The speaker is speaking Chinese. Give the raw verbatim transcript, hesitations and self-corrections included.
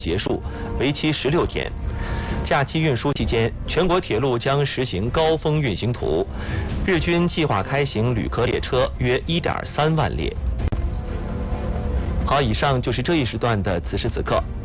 结束，为期十六天。假期运输期间，全国铁路将实行高峰运行图，日均计划开行旅客列车约 一点三万列。好，以上就是这一时段的此时此刻。